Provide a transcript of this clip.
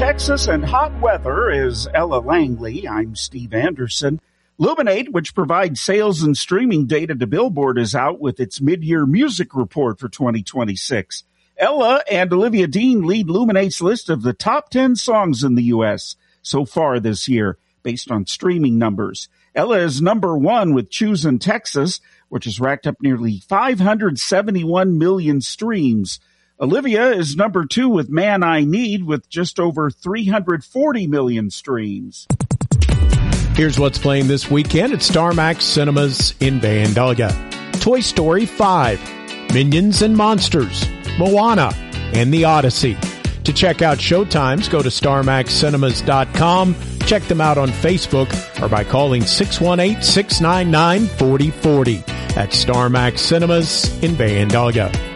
Texas, and hot weather is Ella Langley. I'm Steve Anderson. Luminate, which provides sales and streaming data to Billboard, is out with its mid-year music report for 2026. Ella and Olivia Dean lead Luminate's list of the top 10 songs in the U.S. so far this year, based on streaming numbers. Ella is number one with Choosin' Texas, which has racked up nearly 571 million streams. Olivia is number two with Man I Need, with just over 340 million streams. Here's what's playing this weekend at StarMax Cinemas in Vandalia. Toy Story 5, Minions and Monsters, Moana, and The Odyssey. To check out showtimes, go to StarMaxCinemas.com. Check them out on Facebook or by calling 618-699-4040 at StarMax Cinemas in Vandalia.